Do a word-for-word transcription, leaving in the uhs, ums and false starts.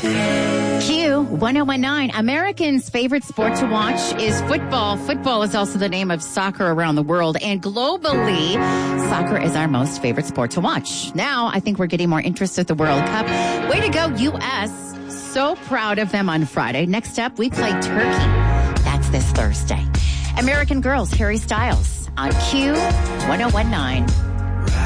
Q one oh one nine. Americans' favorite sport to watch is football. Football is also the name of soccer around the world. And globally, soccer is our most favorite sport to watch. Now, I think we're getting more interest at the World Cup. Way to go, U S. So proud of them on Friday. Next up, we play Turkey. That's this Thursday. American Girls, Harry Styles on Q one oh one nine.